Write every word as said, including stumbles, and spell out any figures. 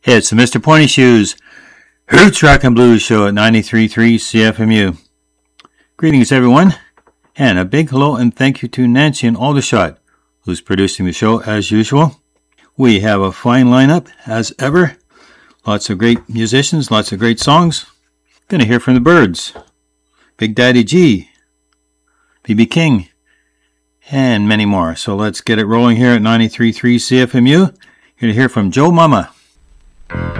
It's the Mister Pointy Shoes Roots Rock and Blues Show at ninety-three point three C F M U. Greetings, everyone, and a big hello and thank you to Nancy in Aldershot, who's producing the show as usual. We have a fine lineup, as ever. Lots of great musicians, lots of great songs. Gonna hear from the Byrds, Big Daddy G, B B King, and many more. So let's get it rolling here at ninety-three point three C F M U. Here to hear from Joe Mama.